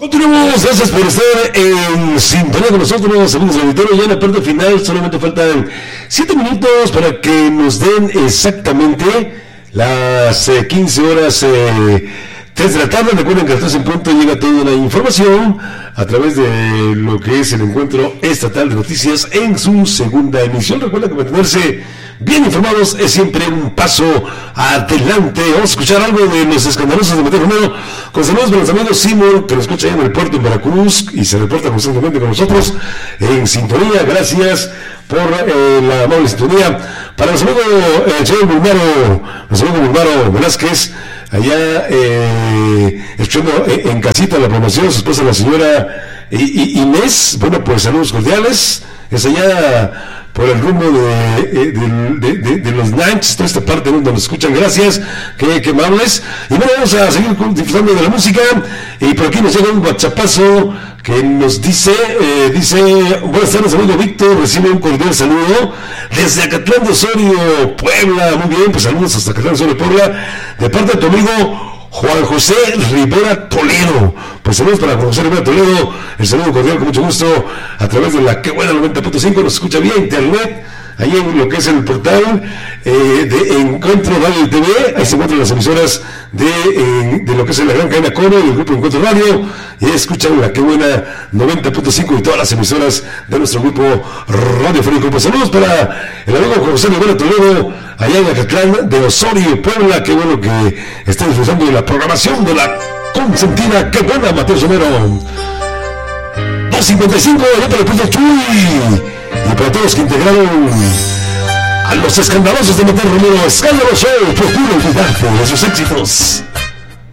Continuamos, gracias por estar en sintonía con nosotros, amigos del auditorio. Ya en la parte final solamente faltan 7 minutos para que nos den exactamente las 15 horas 3 de la tarde. Recuerden que a las 3 en punto llega toda la información a través de lo que es el encuentro estatal de noticias en su segunda emisión. Recuerden que mantenerse bien informados es siempre un paso adelante. Vamos a escuchar algo de los escandalosos de Mateo Romero, con saludos para los amigos Simón, que nos escucha ahí en el puerto en Veracruz y se reporta constantemente con nosotros en sintonía. Gracias por la amable sintonía. Para nuestro amigo el señor Bulmaro Velázquez, allá escuchando en casita la promoción, su esposa la señora Inés. Bueno, pues saludos cordiales. Es allá por el rumbo de los Nantes, toda esta parte donde nos escuchan. Gracias, que amables. Y bueno, vamos a seguir disfrutando de la música. Y por aquí nos llega un WhatsAppazo que nos dice, buenas tardes, amigo Víctor, recibe un cordial saludo desde Acatlán de Osorio, Puebla. Muy bien, pues saludos hasta Acatlán de Osorio, Puebla, de parte de tu amigo Juan José Rivera Toledo. Pues saludos para Juan José Rivera Toledo, el saludo cordial con mucho gusto a través de la que buena 90.5, nos escucha vía internet, ahí en lo que es el portal de Encuentro Radio y TV. Ahí se encuentran las emisoras de lo que es la gran cadena Coro y el grupo Encuentro Radio, y escuchan la que buena 90.5 y todas las emisoras de nuestro grupo radiofónico. Pues saludos para el amigo Juan José Rivera Toledo, allá en Acatlán de Osorio, Puebla. Qué bueno que estén disfrutando de la programación de la consentida, qué buena, Mateo Romero. 2.55, allá para el punto Chuy, y para todos los que integraron a los escandalosos de Mateo Romero, Escándalo Show, procura olvidarte de sus éxitos.